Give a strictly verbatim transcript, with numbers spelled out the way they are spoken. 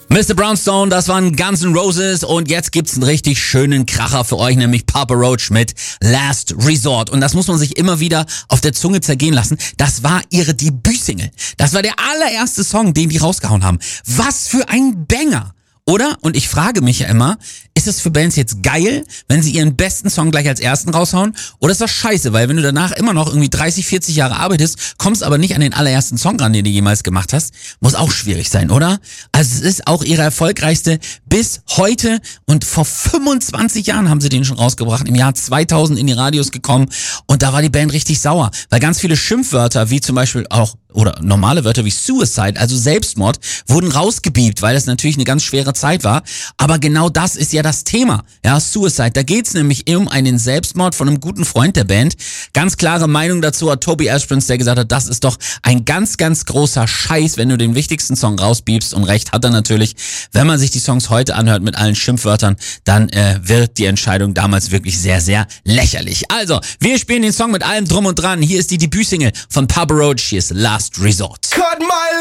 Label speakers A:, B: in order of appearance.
A: Mister Brownstone, das waren Guns N' Roses und jetzt gibt's einen richtig schönen Kracher für euch, nämlich Papa Roach mit Last Resort. Und das muss man sich immer wieder auf der Zunge zergehen lassen. Das war ihre Debütsingle. Das war der allererste Song, den die rausgehauen haben. Was für ein Banger! Oder? Und ich frage mich ja immer, ist es für Bands jetzt geil, wenn sie ihren besten Song gleich als ersten raushauen? Oder ist das scheiße? Weil wenn du danach immer noch irgendwie dreißig, vierzig Jahre arbeitest, kommst aber nicht an den allerersten Song ran, den du jemals gemacht hast, muss auch schwierig sein, oder? Also es ist auch ihre erfolgreichste bis heute und vor fünfundzwanzig Jahren haben sie den schon rausgebracht, im Jahr zweitausend in die Radios gekommen und da war die Band richtig sauer, weil ganz viele Schimpfwörter, wie zum Beispiel auch oder normale Wörter wie Suicide, also Selbstmord, wurden rausgebiebt, weil das natürlich eine ganz schwere Zeit war. Aber genau das ist ja das Thema. Ja, Suicide. Da geht's nämlich um einen Selbstmord von einem guten Freund der Band. Ganz klare Meinung dazu hat Toby Asprins, der gesagt hat, das ist doch ein ganz, ganz großer Scheiß, wenn du den wichtigsten Song rausbiebst. Und recht hat er natürlich. Wenn man sich die Songs heute anhört mit allen Schimpfwörtern, dann äh, wird die Entscheidung damals wirklich sehr, sehr lächerlich. Also, wir spielen den Song mit allem drum und dran. Hier ist die Debütsingle von Papa Roach. Hier ist Last Resort.
B: Cut my